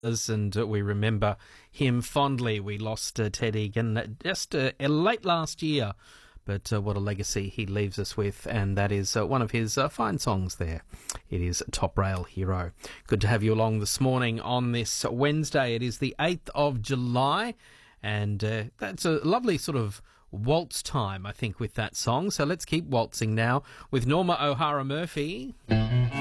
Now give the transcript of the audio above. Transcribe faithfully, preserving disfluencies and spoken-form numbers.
and uh, we remember him fondly. We lost uh, Ted Egan just uh, late last year, but uh, what a legacy he leaves us with, and that is uh, one of his uh, fine songs there. It is Top Rail Hero. Good to have you along this morning on this Wednesday. It is the eighth of July, and uh, that's a lovely sort of waltz time, I think, with that song. So let's keep waltzing now with Norma O'Hara Murphy.